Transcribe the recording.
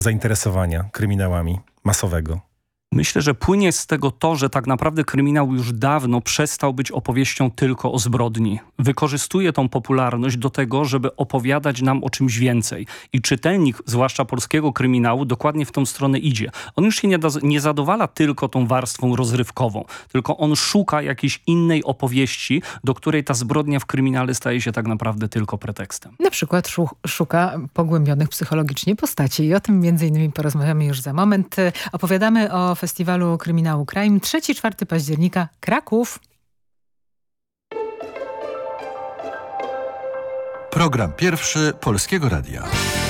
zainteresowania kryminałami masowego? Myślę, że płynie z tego to, że tak naprawdę kryminał już dawno przestał być opowieścią tylko o zbrodni. Wykorzystuje tą popularność do tego, żeby opowiadać nam o czymś więcej. I czytelnik, zwłaszcza polskiego kryminału, dokładnie w tą stronę idzie. On już się nie zadowala tylko tą warstwą rozrywkową, tylko on szuka jakiejś innej opowieści, do której ta zbrodnia w kryminale staje się tak naprawdę tylko pretekstem. Na przykład szuka pogłębionych psychologicznie postaci i o tym między innymi porozmawiamy już za moment. Opowiadamy o Festiwalu Kryminału Crime 3-4 października Kraków. Program pierwszy Polskiego Radia.